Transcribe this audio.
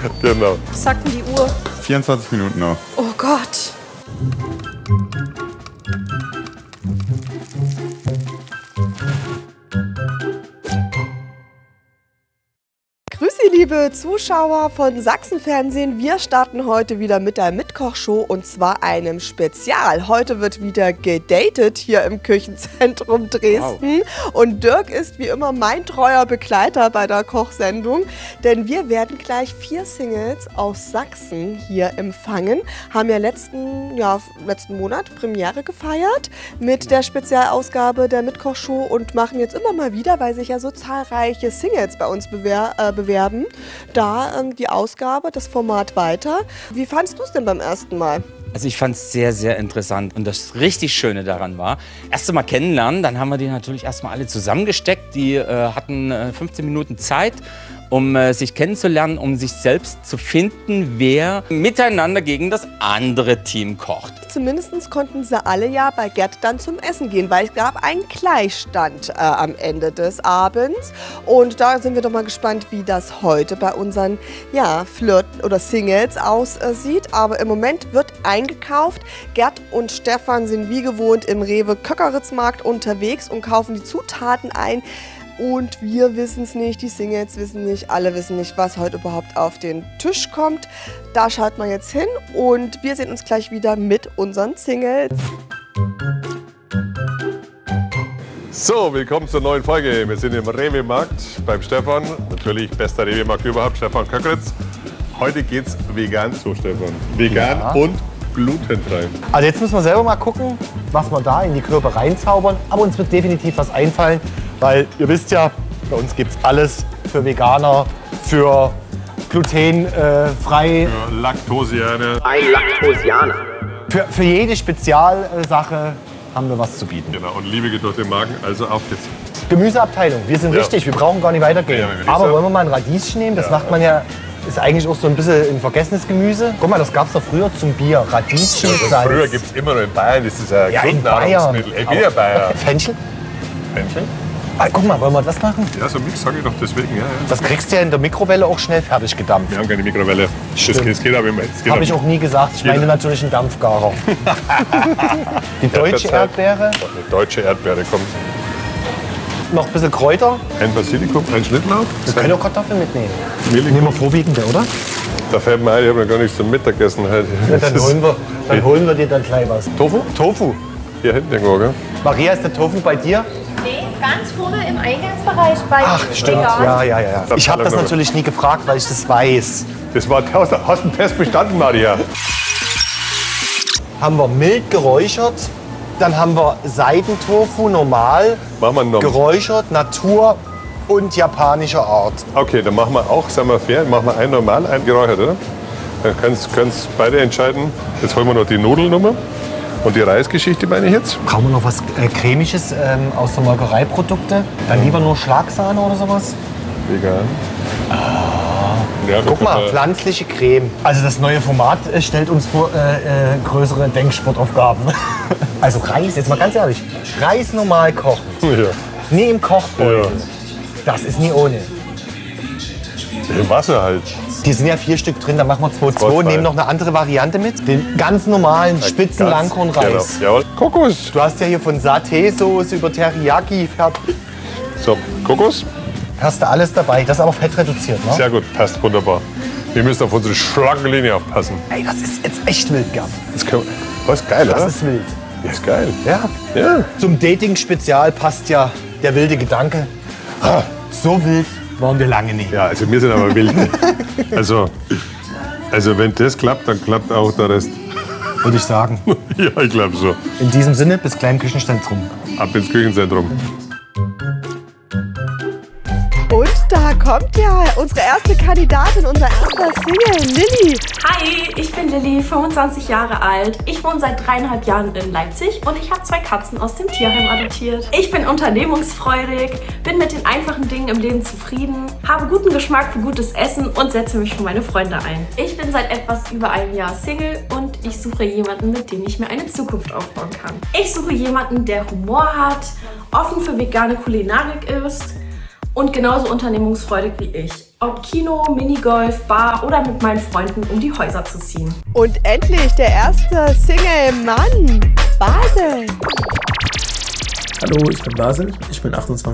Genau. Was sagt denn die Uhr? 24 Minuten noch. Oh Gott. Grüß Sie, liebe Zuschauer von Sachsenfernsehen. Wir starten heute wieder mit der Mitkochshow und zwar einem Spezial. Heute wird wieder gedatet hier im Küchenzentrum Dresden. Wow. Und Dirk ist wie immer mein treuer Begleiter bei der Kochsendung, denn wir werden gleich 4 Singles aus Sachsen hier empfangen. Haben ja letzten Monat Premiere gefeiert mit der Spezialausgabe der Mitkochshow und machen jetzt immer mal wieder, weil sich ja so zahlreiche Singles bei uns bewerben, da die Ausgabe, das Format weiter. Wie fandst du es denn beim ersten Mal? Also ich fand es sehr, sehr interessant und das richtig Schöne daran war, erst einmal kennenlernen, dann haben wir die natürlich erstmal alle zusammengesteckt, die hatten 15 Minuten Zeit, um sich kennenzulernen, um sich selbst zu finden, wer miteinander gegen das andere Team kocht. Zumindest konnten sie alle ja bei Gerd dann zum Essen gehen, weil es gab einen Gleichstand am Ende des Abends. Und da sind wir doch mal gespannt, wie das heute bei unseren Flirt- oder Singles aussieht. Aber im Moment wird eingekauft. Gerd und Stefan sind wie gewohnt im Rewe-Köckeritzmarkt unterwegs und kaufen die Zutaten ein. Und wir wissen es nicht, die Singles wissen nicht, alle wissen nicht, was heute überhaupt auf den Tisch kommt. Da schaut man jetzt hin und wir sehen uns gleich wieder mit unseren Singles. So, willkommen zur neuen Folge. Wir sind im Rewe-Markt beim Stefan. Natürlich bester Rewe-Markt überhaupt, Stefan Köckritz. Heute geht's vegan zu, Stefan. Vegan und glutenfrei. Also jetzt müssen wir selber mal gucken, was wir da in die Körper reinzaubern. Aber uns wird definitiv was einfallen, weil ihr wisst ja, bei uns gibt's alles für Veganer, für glutenfrei. Für Laktosianer. Ein Laktosianer. Für jede Spezialsache haben wir was zu bieten. Genau, und liebe geht durch den Magen, also auf geht's. Gemüseabteilung, wir sind richtig, wir brauchen gar nicht weitergehen. Ja, aber wollen wir mal ein Radieschen nehmen? Das macht man ja, ist eigentlich auch so ein bisschen ein vergessenes Gemüse. Guck mal, das gab es doch früher zum Bier, Radieschen mit Salz. Früher gibt es immer noch in Bayern, das ist ein Grundnahrungsmittel. Ich bin ja Bayer. Fenchel? Fenchel? Ah, guck mal, wollen wir das machen? Ja, so ein Mix sage ich doch deswegen. Ja. Das kriegst du ja in der Mikrowelle auch schnell fertig gedampft. Wir haben keine Mikrowelle. Das geht aber immer. Habe ich auch nie gesagt. Ich meine natürlich einen Dampfgarer. Die deutsche Erdbeere. Eine deutsche Erdbeere kommt. Noch ein bisschen Kräuter. Ein Basilikum, ein Schnittlauch. Wir können auch Kartoffeln mitnehmen. Mehlingum. Nehmen wir vorwiegende, oder? Da fällt mir ein, ich habe noch gar nichts zum Mittagessen heute. Ja, dann holen wir dir dann gleich was. Tofu? Tofu. Hier hinten irgendwo, gell? Maria, ist der Tofu bei dir? Nee, ganz vorne im Eingangsbereich bei Ach, stimmt. Ja. Ich habe das natürlich nie gefragt, weil ich das weiß. Das war, hast du einen Test bestanden, Maria? Haben wir mild geräuchert. Dann haben wir Seidentofu, normal, Machen wir noch. geräuchert, Natur und japanischer Art. Okay, dann machen wir auch, sagen wir fair, machen wir einen normal, einen geräuchert, oder? Dann können es beide entscheiden. Jetzt holen wir noch die Nudelnummer. Und die Reisgeschichte meine ich jetzt. Brauchen wir noch was Cremiges aus der Molkereiprodukte? Dann lieber nur Schlagsahne oder sowas? Vegan. Ja, Guck mal, pflanzliche Creme. Also das neue Format stellt uns vor größere Denksportaufgaben. Also Reis, jetzt mal ganz ehrlich, Reis normal kochen. Ja. Nie im Kochbeutel. Ja. Das ist nie ohne. Im Wasser halt. Die sind ja 4 Stück drin, da machen wir 2-2 Gott, und nehmen noch eine andere Variante mit. Den ganz normalen spitzen Langkornreis. Genau. Jawohl. Kokos. Du hast ja hier von Saté-Soße über Teriyaki fertig. So, Kokos. Hast du alles dabei, das ist aber fettreduziert, ne? Sehr gut, passt wunderbar. Wir müssen auf unsere schlanke Linie aufpassen. Ey, das ist jetzt echt wild, Gerd. Das ist geil, oder? Das ist wild. Das ist geil. Ja. Ja. Zum Dating-Spezial passt ja der wilde Gedanke. So wild waren wir lange nicht. Ja, also wir sind aber wild. Also wenn das klappt, dann klappt auch der Rest. Würde ich sagen. Ja, ich glaube so. In diesem Sinne, bis gleich im Küchenzentrum. Ab ins Küchenzentrum. Und da kommt ja unsere erste Kandidatin, unser erster Single, Lilly. Hi, ich bin Lilly, 25 Jahre alt. Ich wohne seit 3,5 Jahren in Leipzig und ich habe 2 Katzen aus dem Tierheim adoptiert. Ich bin unternehmungsfreudig, bin mit den einfachen Dingen im Leben zufrieden, habe guten Geschmack für gutes Essen und setze mich für meine Freunde ein. Ich bin seit etwas über einem Jahr Single und ich suche jemanden, mit dem ich mir eine Zukunft aufbauen kann. Ich suche jemanden, der Humor hat, offen für vegane Kulinarik ist und genauso unternehmungsfreudig wie ich. Ob Kino, Minigolf, Bar oder mit meinen Freunden um die Häuser zu ziehen. Und endlich der erste Single-Mann, Basel. Hallo, ich bin Basel, ich bin 28